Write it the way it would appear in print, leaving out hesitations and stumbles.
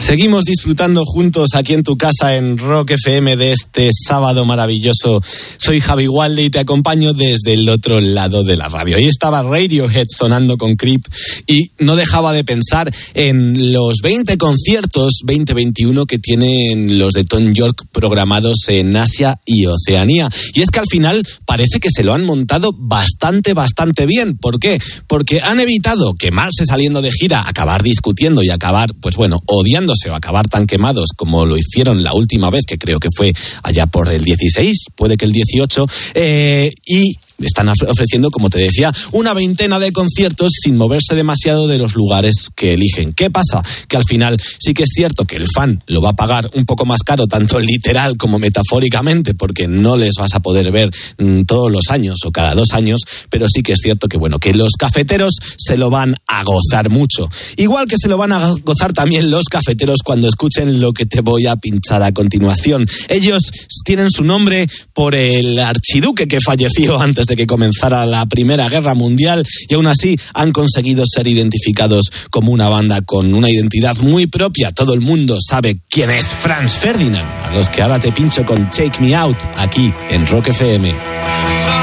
Seguimos disfrutando juntos aquí en tu casa en Rock FM de este sábado maravilloso. Soy Javi Walde y te acompaño desde el otro lado de la radio. Ahí estaba Radiohead sonando con Creep y no dejaba de pensar en los 20 conciertos 2021 que tienen los de Tom York programados en Asia y Oceanía. Y es que al final parece que se lo han montado bastante bien. ¿Por qué? Porque han evitado quemarse saliendo de gira, acabar discutiendo y acabar, pues bueno, odiándose o acabar tan quemados como lo hicieron la última vez, que creo que fue allá por el 16, puede que el 18, y están ofreciendo, como te decía, una veintena de conciertos sin moverse demasiado de los lugares que eligen. ¿Qué pasa? Que al final sí que es cierto que el fan lo va a pagar un poco más caro, tanto literal como metafóricamente, porque no les vas a poder ver todos los años o cada 2 años, pero sí que es cierto que, bueno, que los cafeteros se lo van a gozar mucho. Igual que se lo van a gozar también los cafeteros cuando escuchen lo que te voy a pinchar a continuación. Ellos tienen su nombre por el archiduque que falleció antes de que comenzara la Primera Guerra Mundial y aún así han conseguido ser identificados como una banda con una identidad muy propia. Todo el mundo sabe quién es Franz Ferdinand, a los que ahora te pincho con Take Me Out aquí en Rock FM.